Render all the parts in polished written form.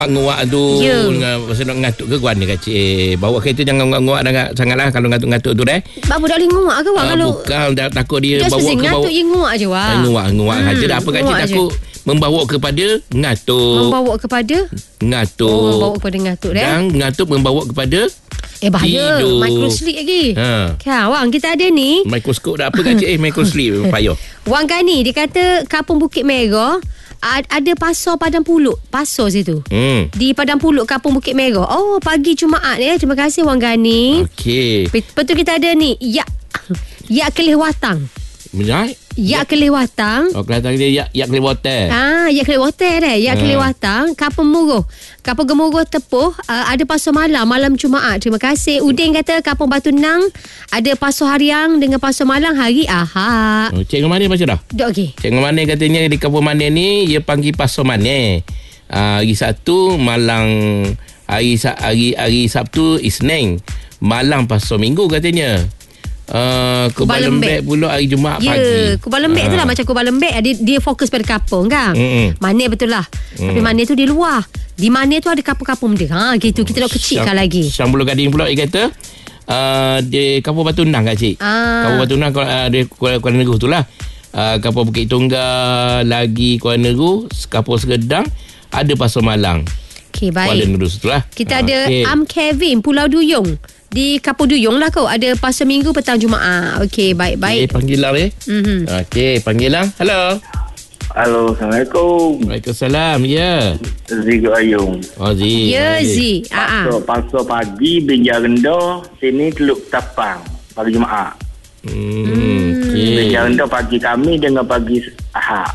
nguak tu. Masa nak ngatuk ke Guan ni kacik. Bawa kereta jangan nguak sangatlah kalau ngatuk-ngatuk tu deh. Bapak tak boleh nguak ke Wang? Kalau bukan takut dia just bawa ke bawah. Ngatuk je nguak je Wang. Nguak aja dah. Apa kacik takut membawa kepada ngatuk. Membawa kepada ngatuk. Membawa kepada ngatuk dah. Dan ngatuk membawa kepada bahaya. Tidur. Microsleep lagi. Kan Wang, kita ada ni mikroskop dah apa kacik microsleep payah. Wang Gani dia kata Kampung Bukit Merah ada pasar Padang Puluk. Pasar situ. Di Padang Puluk Kampung Bukit Merah. Oh, pagi Jumaat ya. Terima kasih Wang Gani. Okey. Betul kita ada ni. Yak Kelih Watang. Yak Kelih Watang. Oh, kelihatan dia Yak Kelih Watang. Yak Kelih Watang dah. Yak Kelih Watang, Kampung Muruh. Kampung Gemuruh Tepuh, ada pasar malam Jumaat. Terima kasih. Udin kata Kampung Batu Nang ada pasar harian dengan pasar malam hari Ahad. Cik Ngomane baca dah? Dah okey. Cik Ngomane katanya di Kampung Mane ni dia panggil pasar Mane. Hari Sabtu malang, hari Sabtu Isnin, malang pasar Minggu katanya. Kubal Lembek pula hari Jumaat pagi. Kubal Lembek tu lah macam Kubal Lembek dia fokus pada kapung kan. Mane betul lah. Tapi Mane tu di luar. Di Mane tu ada kapung-kapung dia. Gitu kita nak kecilkan lagi. Syambulu Gading pula dia kata di Kampung Batu Nang kacik. Kampung Batu Nang dia Kuala Negeri tu lah. Kampung Bukit Tunggal lagi Kuala Negeri, Kampung Segedang ada pasar malang. Okey, baik. Kuala Negeri tu lah. Kita ada Kevin Pulau Duyung. Di Kapur Duyung lah kau. Ada pasar Minggu petang Jumaat. Okey, baik-baik. Panggilan Okey, panggilan. Halo. Assalamualaikum. Waalaikumsalam. Ya. Zi Ayung. Oh, Zi. Ya, Zi. Pasar pagi Binjai Rendah, sini Teluk Tapang pagi Jumaat. Okey. Binjai Rendah pagi kami dengan pagi Ahad.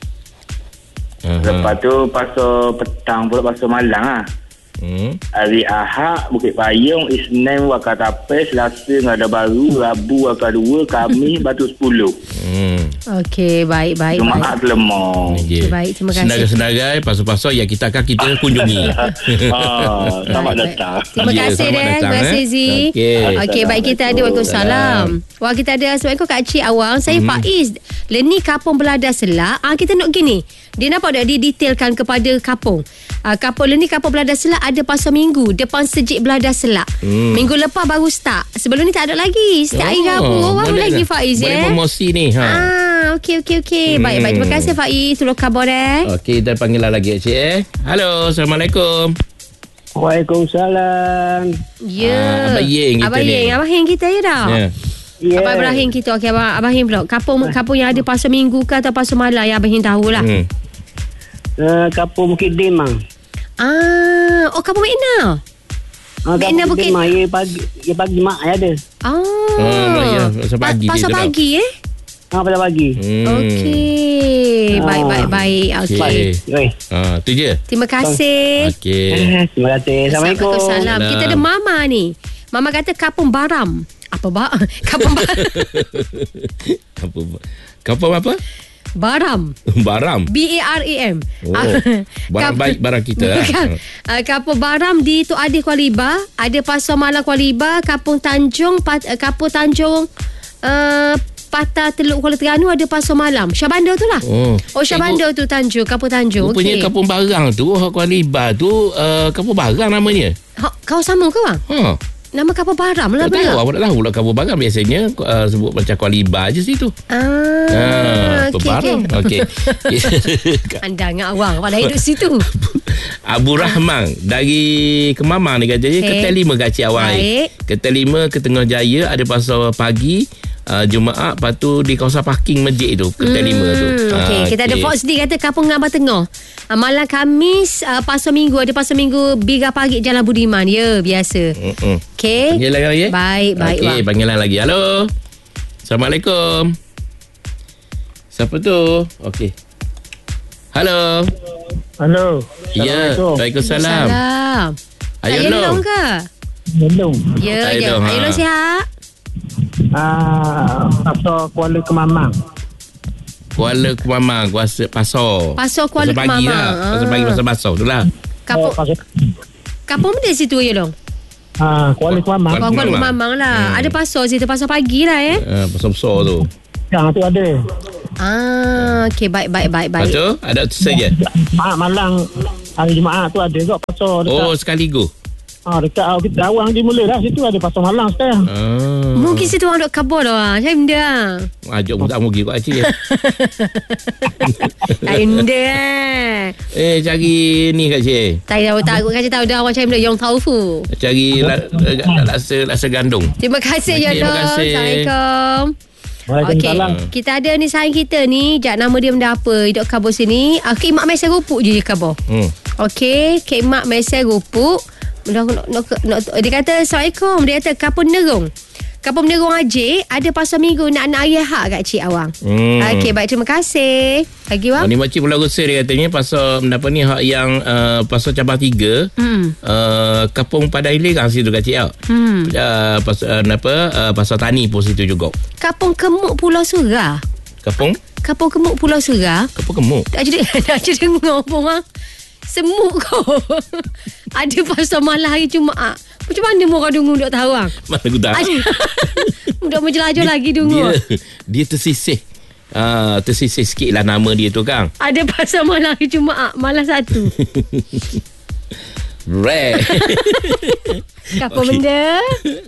Lepas tu pasar petang pula pasar malang lah. Hari Ahad Bukit Payung, Isnin Wakatape, Selasa Ngada Baru, Rabu Waka 2, Khamis Batu 10. Okey, baik. Jumaat Lemong. Okay, baik, terima kasih. Senarai-senarai pasar-pasar yang kita akan kunjungi. Selamat datang. Terima kasih Terima kasih Zi. Okey, baik, kita ada Waalaikumsalam. Wah, kita ada Assalamualaikum Kak Cik Awang. Saya Faiz. Leni Kapung Beladah Selak. Kita nak gini. Dia nampak tak dia detailkan kepada kapung. Kapung Leni Kapung Beladah Selak ada pasar Minggu depan Sejik Beladah Selak. Minggu lepas baru start. Sebelum ni tak ada lagi. Setiap hari Rabu baru lagi Faiz boleh promosi ni. Okey. Baik. Terima kasih Faiz. Tolong khabar Okey, kita panggilan lagi Cik. Halo, Assalamualaikum. Waalaikumsalam. Ya. Abang Yeng kita ni. Abang Yeng kita ya dah. Yeah. Abang Ibrahim kita. Okey, Abang Yeng pula. Kapung yang ada pasar Minggu ke atau pasar malam yang Abang Yeng tahulah. Kapung Bukit Demang. Kapung Mekna. Mekna Bukit Demang. Ya pagi mak ada. Pasar pagi Pada pagi. Okey. Baik. Okey. Tu je. Terima kasih. Okey. Terima kasih. Assalamualaikum. Waalaikumsalam. Kita ada Mama ni. Mama kata Kapung Baram. Apa Kapung Baram? Kapung apa? Baram. BARAM. Barang baik barang kita. Kapung Baram di Tok Adih Kuala Libah. Ada pasar malam Kuala Libah. Kapung Tanjung Patah Teluk Kuala Terengganu ada pasar malam. Syah Bandar tu lah. Syah Bandar tu Tanjung. Kapung Tanjung. Rupanya Kapung Barang tu Kuala Libah tu Kapung Barang namanya. Kau sama ke bang? Nama Kapung Baram lah. Tak tahu. Aku tak tahu lah Kapung Barang. Biasanya sebut macam Kuala Libah je situ. Okey. Anda ingat awang pada hidup situ. Abu Rahman dari Kemamang ni katanya Ketel 5 kat Cik Awang. Ketel 5 ke Tengah Jaya ada pasar pagi Jumaat, lepas tu di kawasan parking masjid tu Ketel 5 tu. Okey, kita ada Fox D kata Kampung Ngabah Tengah. Malam Khamis pasar Minggu ada pasar Minggu Biga Pagi Jalan Budiman. Ya, biasa. Okey. Panggilan lagi. Baik. Okey, panggilan lagi. Halo. Assalamualaikum. Siapa tu? Okey. Halo. Ya, Waalaikumsalam. Ayun Long ke? Hello. Ya. Ayun sihat? Pasar Kuala Kemamang. Kuala Pasar Kuala Kemamang. Pasar pagi pasar tu lah. Kapung mana situ ya Long? Kuala Kemamang. Kuala Kemamang lah. Ada pasar situ, pasar pagi lah pasar besar tu. Yang tu ada. Okey, baik. Lepas tu ada tu saja. Malang Hari Jumaat tu ada kat pasar dekat. Oh, sekaligus. Dekat kita awang je mula dah. Situ ada pasar malam sekarang. Mungkin situ orang duk kabur lah. Macam benda. Ajak tak pergi kat Aceh. Tak benda cari ni kat Aceh. Tak tahu kasi tahu dah macam benda yang tahu fu. Cari rasa gandung. Terima kasih Yono. Terima kasih. Assalamualaikum. Waalaikumsalam. Kita ada ni saing kita ni. Jak nama dia benda apa? Duk kabur sini. Kek Mak Mesel Rupuk je kabur. Okey, Kek Mak Mesel Rupuk. Dia kata Assalamualaikum. Dia kata Kapun Nerung Aceh ada pasar minggu nak ayah hak kat Cik Awang. Okey, baik, terima kasih. Lagi Wang. Ni makcik Pulau Gusir dia katanya pasar apa ni hak yang pasar cabang 3. Kapung Padang Ilegang situ kat Cik Awang. Pasar Tani pun situ juga. Kapung Kemuk Pulau Surah. Kapung Kemuk Pulau Surah. Kapung Kemuk. Tak dengar pun semuk kau. Ada pasar malam hari Jumaat. Macam mana orang dungu duk tahu bang? Mana aku tahu. Duk menjelajah lagi dungu. Dia tersisih. Tersisih sikit lah nama dia tu Kang. Ada pasar malam hari Jumaat. Malam 1. Rare. Apa benda?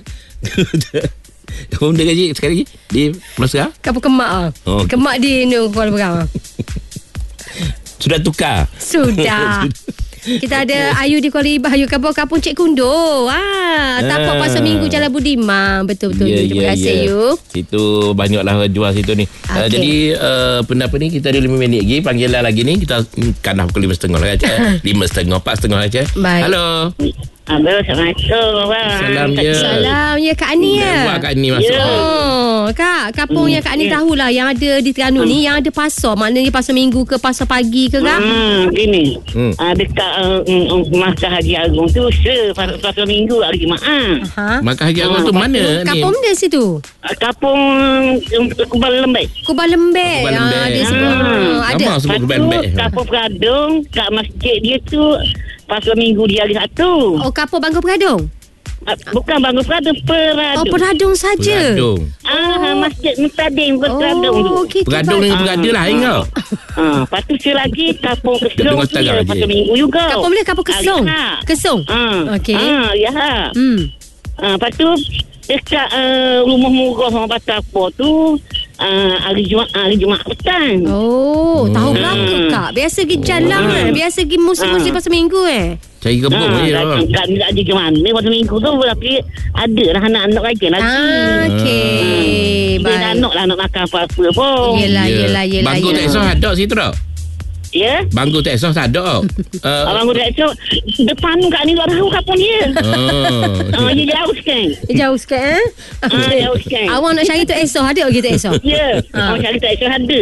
Apa benda gaji sekali lagi? Di Melaka? Kapal Kemak. Kemak di Kuala Berang. Sudah tukar. Sudah. Kita ada Ayu di Kuala Ibah. Ayu Kapung Cik Kundo. Tapak pasar minggu Jalan Budiman. Betul-betul. Terima kasih Ayu. Situ banyaklah jual situ ni. Jadi pendapat ni kita ada 5 minit lagi. Panggilan lagi ni kita kan dah pukul 5.30 lah. 5.30 4.30 aja. Halo. Assalamualaikum. Salam ya Kak Ani ya. Kak Ani masuk. Kak, kapung yang Kak Ani tahulah yang ada di Terengganu ni, yang ada pasar, maknanya pasar minggu ke pasar pagi ke Kak? Gini. Dekat Markah Haji Agong tu pasar minggu hari Jumaat. Markah Haji Agong tu mana ni? Kapung dia situ. Kapung Kubal Lembek. Kubal Lembek. Dia sebut ada. Kapung Peradung kat masjid dia tu pasar minggu di hari Sabtu. Kapung Bangku Peradung? Bukan Bangku Peradung, Peradung. Peradung saja. Masjid Mustadin Peradung tu. Peradung ni berada lain kau. Lepas tu lagi Kapung Kesong tu pasar minggu juga. Kapung boleh Kapung Kesong. Kesong. Okey. Ya. Lepas tu dekat rumah murah orang Batapa tu hari Jumaat petang. Tahu belaka Kak. Biasa pergi jalan biasa pergi musim-musim pasal minggu Cari kebun je. Kat ni tak ada ke mana pasal minggu tu, tapi ada lah anak-anak lagi. Okey. Baik. Anak lah nak makan apa-apa pun. Yelah. Bangku tak esok ada situ tak? Ya. Bangku tak esok tak ada. Bangku tak esok depan kat ni tak tahu kapun dia. Dia jauh sikit. Jauh sikit Jauh sikit. Awak nak cari tu esok ada ke tu esok? Ya. Awak cari tu esok ada.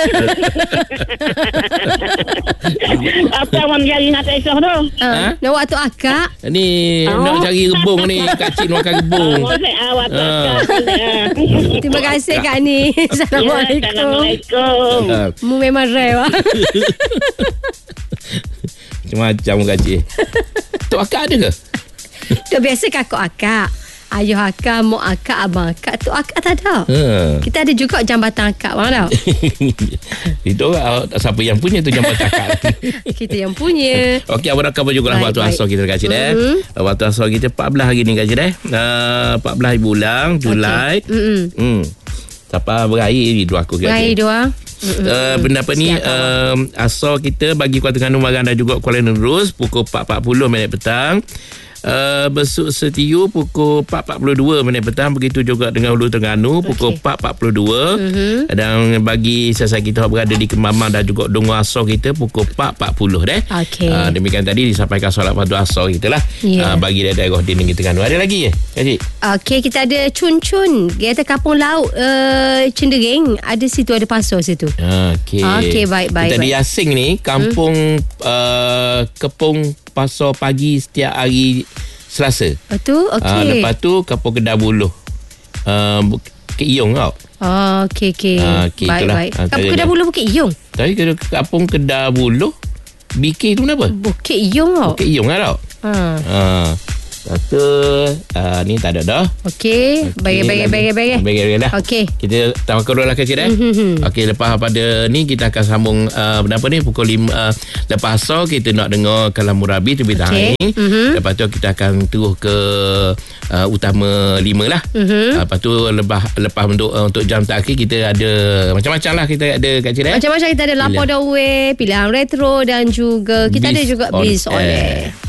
Apa awak cari nak tu esok tu? Nak waktu akak. Ni nak cari rebung ni. Kacik nak makan rebung. Awak tu akak. Terima kasih Kak Ni. Assalamualaikum. Mu memang rare. Macam-macam gaji. Tok akak ada ke? Tok biasa kakak akak, ayah akak, mak akak, abang akak. Tok akak tak ada. Kita ada juga jambatan akak, bang tak? Itu siapa yang punya tu jambatan akak? Kita yang punya. Okey, awak rakam juga lah waktu asal kita kat sini. Waktu asal kita 14 hari ni kat sini. 14 bulan Julai. Siapa berakhir ni dua aku kat sini. Berakhir dua. Benda apa ni asal kita bagi Kuala Terengganu Marang dan juga Kuala Nerus pukul 4.40 petang. Besuk Setiu pukul 4.42 petang. Begitu juga dengan Hulu Terengganu pukul 4.42. Dan bagi sesama kita berada di Kemamang dan juga Dungu Asar kita pukul 4.40 demikian tadi disampaikan solat fardu asar kita lah. Bagi daerah di Negeri Terengganu. Ada lagi Cik? Okey, kita ada Cun. Dia kata Kapung Laut Cendereng. Ada situ, ada pasar situ. Okey, baik. Kita di Yasing ni kampung Kepung pasar pagi setiap hari Selasa. Betul? Okey. Lepas tu Kapung Kedah Buluh. Bukit Iyong tau. Okey. Baik. Kapung Kedah Buluh Bukit Iyong. Tapi Kapung Kedah Buluh BK tu kenapa? Bukit Iyong tau. Bukit Iyong lah tau. Satu ni tak ada dah. Okey, bagi dah. Okey. Kita tawakal dulu lah kecil Okey, lepas pada ni kita akan sambung berapa ni pukul 5 lepas asar kita nak dengar kalam Murabi terbit hari ni. Lepas tu kita akan terus ke utama 5 lah. Lepas tu lepas untuk jam terakhir kita ada macam-macam lah kita ada kat sini. Macam-macam kita ada Lapor Dawe, pilihan retro dan juga kita ada juga Biz on Air.